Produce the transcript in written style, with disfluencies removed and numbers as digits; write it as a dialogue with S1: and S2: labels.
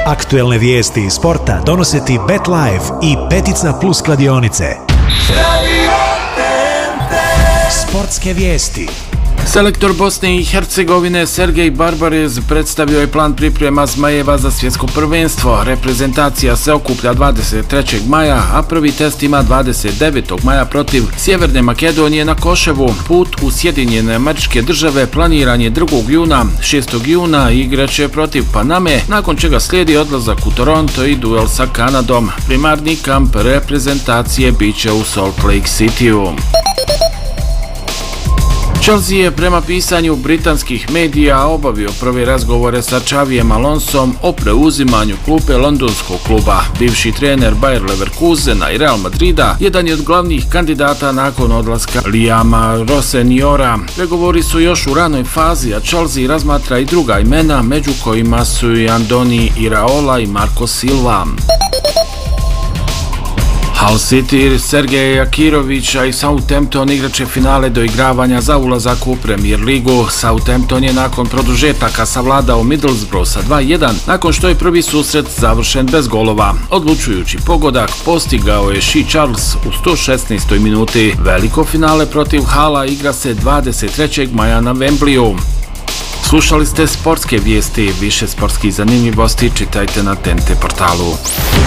S1: Aktuelne vijesti iz sporta donose ti BetLife i Petica Plus kladionice. Sportske vijesti.
S2: Selektor Bosne i Hercegovine Sergej Barbarez predstavio je plan priprema Zmajeva za svjetsko prvenstvo. Reprezentacija se okuplja 23. maja, a prvi test ima 29. maja protiv Sjeverne Makedonije na Koševu. Put u Sjedinjene Američke Države planiran je 2. juna. 6. juna igraće protiv Paname, nakon čega slijedi odlazak u Toronto i duel sa Kanadom. Primarni kamp reprezentacije biće u Salt Lake Cityu. Chelsea je prema pisanju britanskih medija obavio prve razgovore sa Xavijem Alonsom o preuzimanju klupe londonskog kluba. Bivši trener Bayer Leverkusena i Real Madrida jedan je od glavnih kandidata nakon odlaska Liama Rosseniora. Pregovori su još u ranoj fazi, a Chelsea razmatra i druga imena, među kojima su i Andoni Iraola i Marco Silva. Hull City, Sergeja Jakirovića i Southampton igraće finale doigravanja za ulazak u Premier ligu. Southampton je nakon produžetaka savladao Middlesbrough sa 2-1, nakon što je prvi susret završen bez golova. Odlučujući pogodak postigao je Shea Charles u 116. minuti. Veliko finale protiv Hulla igra se 23. maja na Wembleyu. Slušali ste sportske vijesti, više sportskih zanimljivosti čitajte na TNT portalu.